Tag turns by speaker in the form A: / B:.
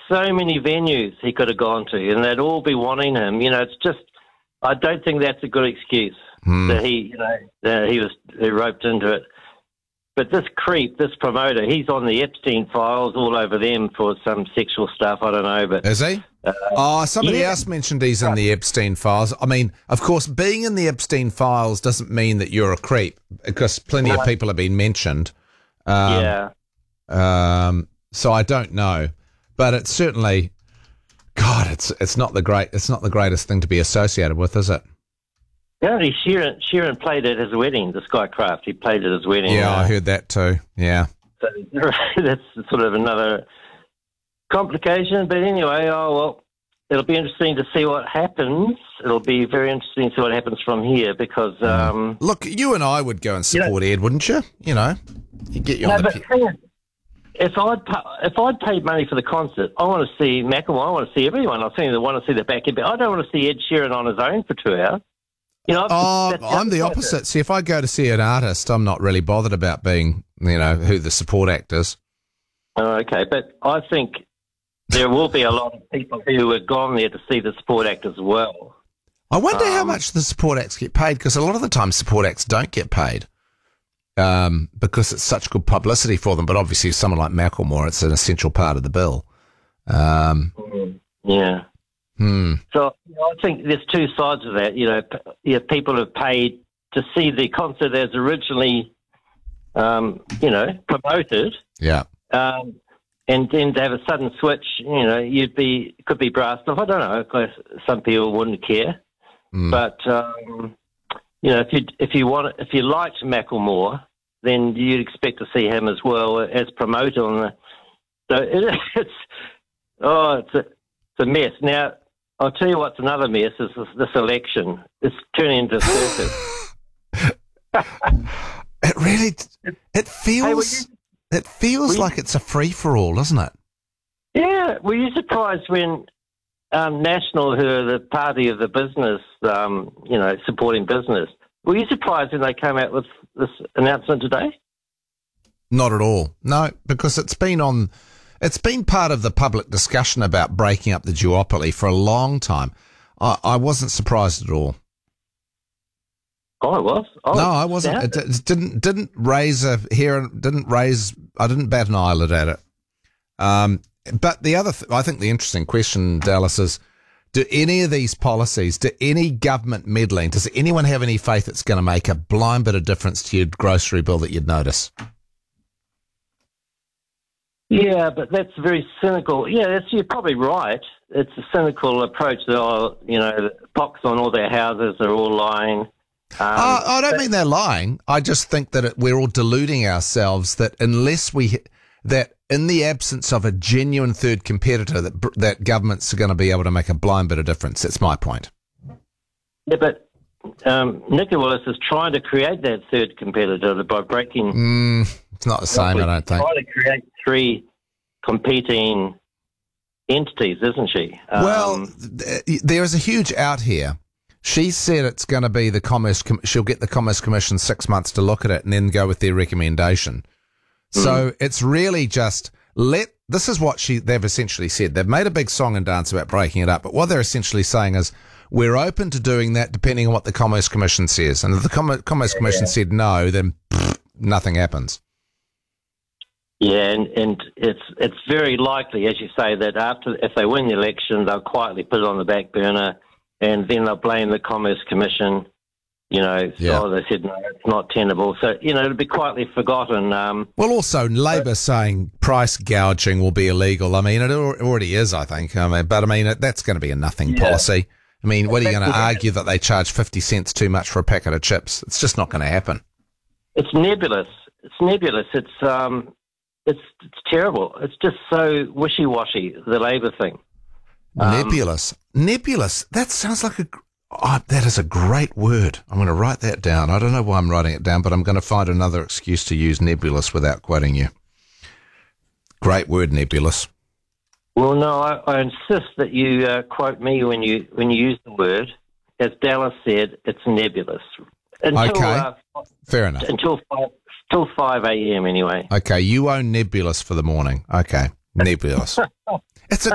A: so many venues he could have gone to, and they'd all be wanting him. It's just, I don't think that's a good excuse that he was roped into it. But this creep, this promoter, he's on the Epstein files, all over them for some sexual stuff. I don't know, but
B: is he? Somebody else mentioned he's in the Epstein files. I mean, of course, being in the Epstein files doesn't mean that you're a creep, because plenty of people have been mentioned. So I don't know, but it's certainly, God, it's not the greatest thing to be associated with, is it?
A: Apparently, Sheeran played at his wedding. This guy Kraft, he played at his wedding.
B: Yeah, I heard that too. Yeah,
A: so that's sort of another complication. But anyway, it'll be interesting to see what happens. It'll be very interesting to see what happens from here, because
B: look, you and I would go and support Ed, wouldn't you? You get you on the.
A: If I'd paid money for the concert, I want to see Macklemore. I want to see everyone. I want to see the back end, but I don't want to see Ed Sheeran on his own for 2 hours.
B: I'm the opposite. See, if I go to see an artist, I'm not really bothered about being, who the support act is.
A: Oh, okay, but I think there will be a lot of people who have gone there to see the support act as well.
B: I wonder how much the support acts get paid, because a lot of the time support acts don't get paid because it's such good publicity for them. But obviously, someone like Macklemore, it's an essential part of the bill.
A: Yeah. So I think there's two sides of that. People have paid to see the concert as originally, promoted.
B: Yeah.
A: And then to have a sudden switch, could be brassed off. I don't know. Of course, some people wouldn't care, but if you liked Macklemore, then you'd expect to see him as well as promoter on the. So it's a mess. Now, I'll tell you what's another mess is this election. It's turning into a circus.
B: It feels like it's a free-for-all, doesn't it?
A: Yeah. Were you surprised when National, who are the party of the business, supporting business, were you surprised when they came out with this announcement today?
B: Not at all. No, because it's been part of the public discussion about breaking up the duopoly for a long time. I wasn't surprised at all.
A: Oh, it was?
B: No, I wasn't. It didn't raise a hair. I didn't bat an eyelid at it. But the other, I think the interesting question, Dallas, is: do any of these policies, do any government meddling, does anyone have any faith it's going to make a blind bit of difference to your grocery bill that you'd notice?
A: Yeah, but that's very cynical. Yeah, you're probably right. It's a cynical approach that, pox on all their houses are all lying.
B: I don't mean they're lying. I just think that we're all deluding ourselves that that in the absence of a genuine third competitor, that governments are going to be able to make a blind bit of difference. That's my point.
A: Yeah, but Nicky Willis is trying to create that third competitor by breaking...
B: it's not the same, I don't think.
A: Trying to create three competing entities, isn't she?
B: Well, there is a huge out here. She said it's going to be she'll get the Commerce Commission 6 months to look at it and then go with their recommendation. So it's really just this is what they've essentially said. They've made a big song and dance about breaking it up, but what they're essentially saying is we're open to doing that depending on what the Commerce Commission says. And if the Commerce Commission said no, then nothing happens.
A: Yeah, and it's very likely, as you say, that if they win the election, they'll quietly put it on the back burner, and then they'll blame the Commerce Commission. They said no, it's not tenable. So it'll be quietly forgotten.
B: Well, also Labor saying price gouging will be illegal. I mean, it already is, I think. That's going to be a nothing policy. I mean, what are you going to argue that they charge 50 cents too much for a packet of chips? It's just not going to happen. It's nebulous. It's terrible. It's just so wishy-washy, the Labor thing. Nebulous. That sounds like that is a great word. I'm going to write that down. I don't know why I'm writing it down, but I'm going to find another excuse to use nebulous without quoting you. Great word, nebulous.
A: Well, no, I insist that you quote me when you use the word. As Dallas said, it's nebulous.
B: Fair enough.
A: Until 5 a.m. anyway.
B: Okay, you own nebulous for the morning. Okay, nebulous. It's a